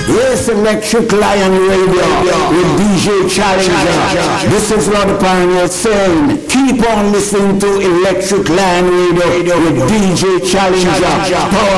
Yes, Electric Lion Radio with DJ Challenger. This is Lord Pioneer saying, keep on listening to Electric Lion Radio with DJ Challenger. Power